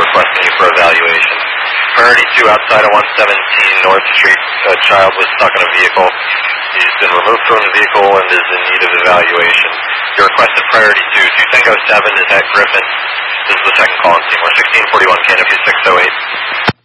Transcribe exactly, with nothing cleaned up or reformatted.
requesting you for evaluation. Priority two outside of one seventeen North Street. A child was stuck in a vehicle. He's been removed from the vehicle and is in need of evaluation. You requested priority two. two Tango seven is at Griffin. This is the second call on team. We're sixteen forty-one K N W six oh eight.